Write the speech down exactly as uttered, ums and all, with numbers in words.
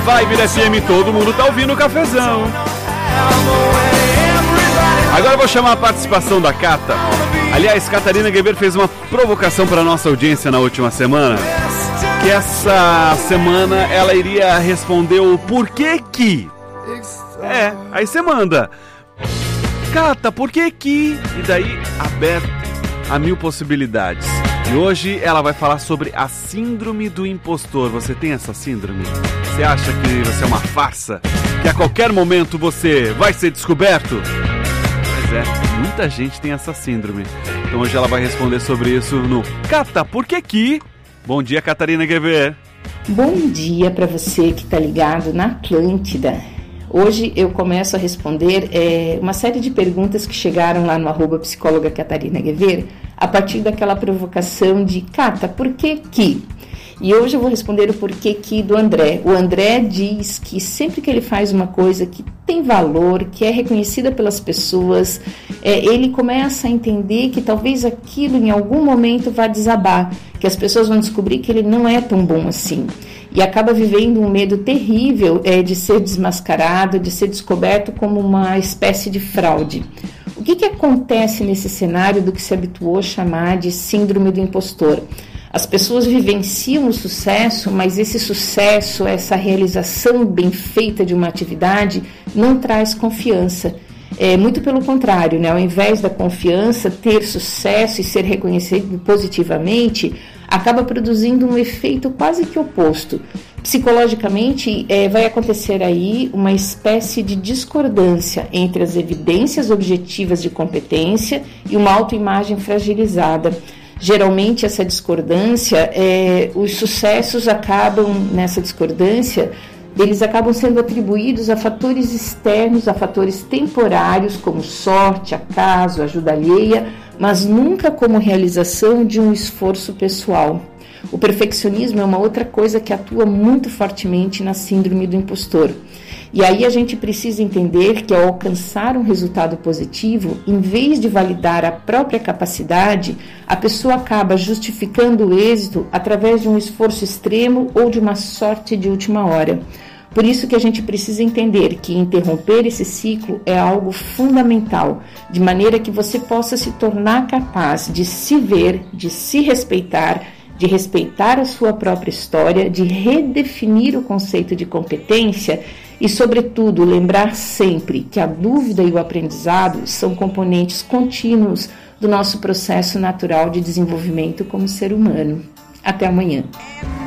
Vibe da F M, todo mundo tá ouvindo o cafezão. Agora eu vou chamar a participação da Cata. Aliás, Catarina Geber fez uma provocação para nossa audiência na última semana, que essa semana ela iria responder o porquê que. É, aí você manda, Cata, por que que? E daí aberto a mil possibilidades. E hoje ela vai falar sobre a síndrome do impostor. Você tem essa síndrome? Você acha que você é uma farsa? Que a qualquer momento você vai ser descoberto? Pois é, muita gente tem essa síndrome. Então hoje ela vai responder sobre isso no Cata, por que que? Bom dia, Catarina Geber. Bom dia para você que está ligado na Atlântida. Hoje eu começo a responder é, uma série de perguntas que chegaram lá no arroba psicóloga Catarina Geber, a partir daquela provocação de Cata, por que que? E hoje eu vou responder o porquê que do André. O André diz que sempre que ele faz uma coisa que tem valor, que é reconhecida pelas pessoas, é, ele começa a entender que talvez aquilo em algum momento vá desabar, que as pessoas vão descobrir que ele não é tão bom assim. E acaba vivendo um medo terrível é, de ser desmascarado, de ser descoberto como uma espécie de fraude. O que, que acontece nesse cenário do que se habituou a chamar de síndrome do impostor? As pessoas vivenciam o sucesso, mas esse sucesso, essa realização bem feita de uma atividade, não traz confiança. É, muito pelo contrário, né? Ao invés da confiança, ter sucesso e ser reconhecido positivamente, acaba produzindo um efeito quase que oposto. Psicologicamente, é, vai acontecer aí uma espécie de discordância entre as evidências objetivas de competência e uma autoimagem fragilizada. Geralmente, essa discordância, é, os sucessos acabam nessa discordância, eles acabam sendo atribuídos a fatores externos, a fatores temporários, como sorte, acaso, ajuda alheia, mas nunca como realização de um esforço pessoal. O perfeccionismo é uma outra coisa que atua muito fortemente na síndrome do impostor. E aí a gente precisa entender que ao alcançar um resultado positivo, em vez de validar a própria capacidade, a pessoa acaba justificando o êxito através de um esforço extremo ou de uma sorte de última hora. Por isso que a gente precisa entender que interromper esse ciclo é algo fundamental, de maneira que você possa se tornar capaz de se ver, de se respeitar, de respeitar a sua própria história, de redefinir o conceito de competência e, sobretudo, lembrar sempre que a dúvida e o aprendizado são componentes contínuos do nosso processo natural de desenvolvimento como ser humano. Até amanhã.